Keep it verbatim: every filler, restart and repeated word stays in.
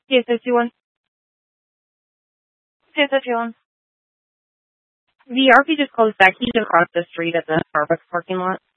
Yes, if you want. Yes, if you want. The R P just closed back. He's across the street at the Starbucks parking lot.